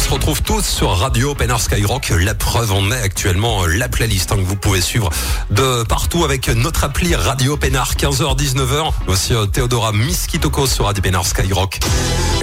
se retrouve tous sur Radio Open Air Skyrock. La preuve en est actuellement la playlist que vous pouvez suivre de partout avec notre appli Radio Open Air 15h-19h. Voici Théodora Miskitoko sur Radio Open Air Skyrock.